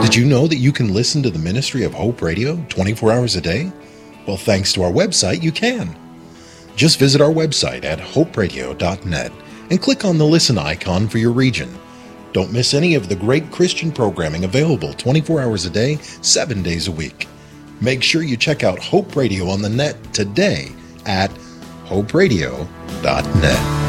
Did you know that you can listen to the Ministry of Hope Radio 24 hours a day? Well, thanks to our website, you can. Just visit our website at hoperadio.net and click on the listen icon for your region. Don't miss any of the great Christian programming available 24 hours a day, 7 days a week. Make sure you check out Hope Radio on the net today at hoperadio.net.